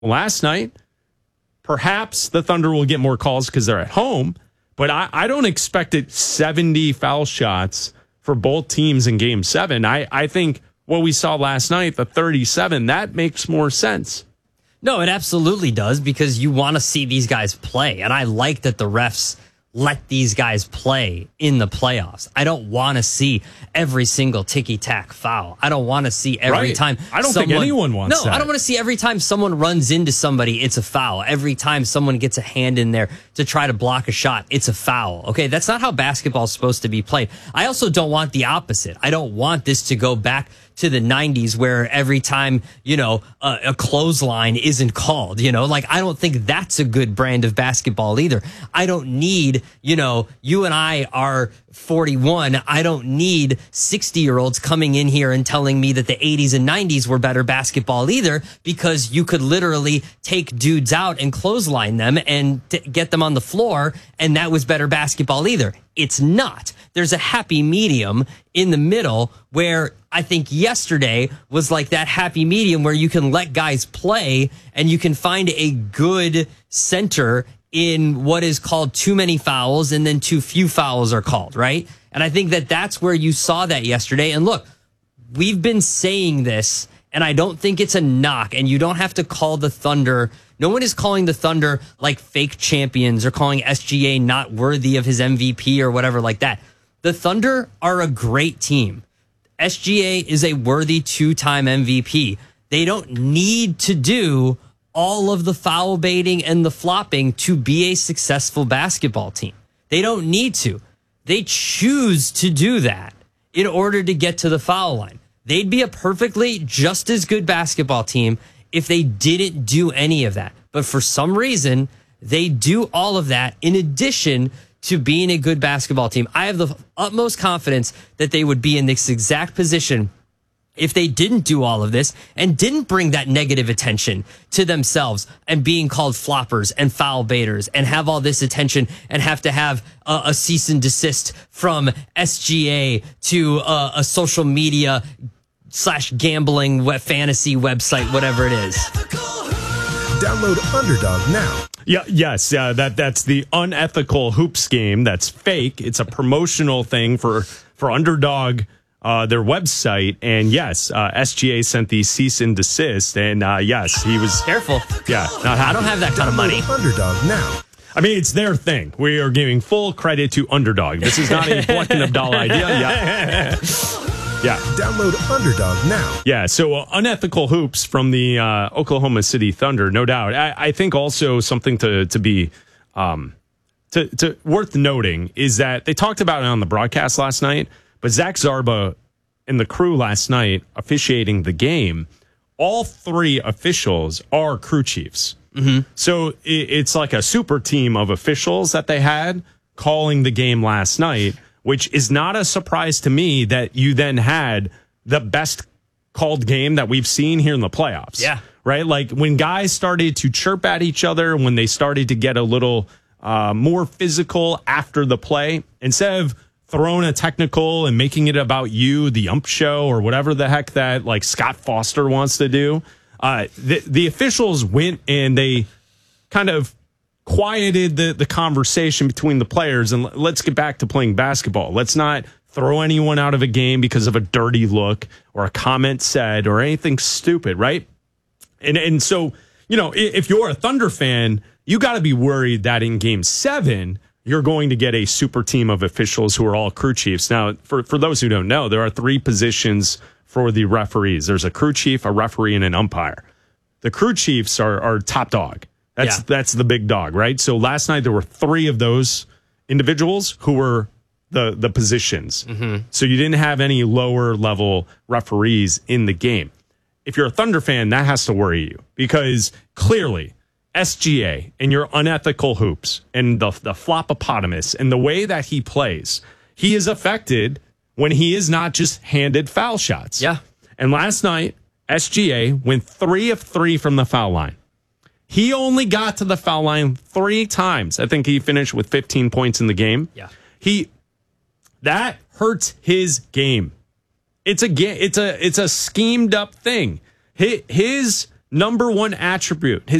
last night. Perhaps the Thunder will get more calls because they're at home, but I don't expect it 70 foul shots for both teams in Game 7. I think what we saw last night, the 37, that makes more sense. No, it absolutely does, because you want to see these guys play. And I like that the refs let these guys play in the playoffs. I don't want to see every single ticky-tack foul. I don't want to see every time. I don't think anyone wants that. No, I don't want to see every time someone runs into somebody, it's a foul. Every time someone gets a hand in there to try to block a shot, it's a foul. Okay, that's not how basketball is supposed to be played. I also don't want the opposite. I don't want this to go back to the 90s where every time, a clothesline isn't called, like I don't think that's a good brand of basketball either. I don't need, you and I are 41. I don't need 60-year-olds coming in here and telling me that the 80s and 90s were better basketball either, because you could literally take dudes out and clothesline them and get them on the floor, and that was better basketball either. It's not. There's a happy medium in the middle where I think yesterday was like that happy medium where you can let guys play and you can find a good center in what is called too many fouls and then too few fouls are called, right? And I think that that's where you saw that yesterday. And look, we've been saying this, and I don't think it's a knock, and you don't have to call the Thunder. No one is calling the Thunder like fake champions or calling SGA not worthy of his MVP or whatever like that. The Thunder are a great team. SGA is a worthy two-time MVP. They don't need to do all of the foul baiting and the flopping to be a successful basketball team. They don't need to. They choose to do that in order to get to the foul line. They'd be a perfectly just as good basketball team if they didn't do any of that. But for some reason, they do all of that in addition to being a good basketball team. I have the utmost confidence that they would be in this exact position if they didn't do all of this and didn't bring that negative attention to themselves and being called floppers and foul baiters and have all this attention and have to have a cease and desist from SGA to a social media / gambling fantasy website, whatever it is. Download Underdog now. Yes, that's the unethical hoops game. That's fake. It's a promotional thing for Underdog, their website. And yes, SGA sent the cease and desist. And yes, he was careful. Yeah, not happy. I don't have that kind of money. Underdog now. I mean, it's their thing. We are giving full credit to Underdog. This is not a Blacken of Dollar idea. Yeah. Yeah. Download Underdog now. Yeah, so unethical hoops from the Oklahoma City Thunder, no doubt. I think also something to be worth noting is that they talked about it on the broadcast last night, but Zach Zarba and the crew last night officiating the game, all three officials are crew chiefs. Mm-hmm. So it's like a super team of officials that they had calling the game last night, which is not a surprise to me that you then had the best called game that we've seen here in the playoffs. Yeah. Right? Like when guys started to chirp at each other, when they started to get a little more physical after the play, instead of throwing a technical and making it about you, the ump show, or whatever the heck that like Scott Foster wants to do, the officials went and they kind of quieted the conversation between the players, and let's get back to playing basketball. Let's not throw anyone out of a game because of a dirty look or a comment said or anything stupid, right? And so, if you're a Thunder fan, you got to be worried that in Game 7, you're going to get a super team of officials who are all crew chiefs. Now, for those who don't know, there are 3 positions for the referees. There's a crew chief, a referee, and an umpire. The crew chiefs are top dog. That's the big dog, right? So last night there were 3 of those individuals who were the positions. Mm-hmm. So you didn't have any lower level referees in the game. If you're a Thunder fan, that has to worry you because clearly SGA and your unethical hoops and the flopopotamus and the way that he plays, he is affected when he is not just handed foul shots. Yeah. And last night, SGA went 3 of 3 from the foul line. He only got to the foul line 3 times. I think he finished with 15 points in the game. Yeah. That hurts his game. It's a schemed up thing. His number one attribute,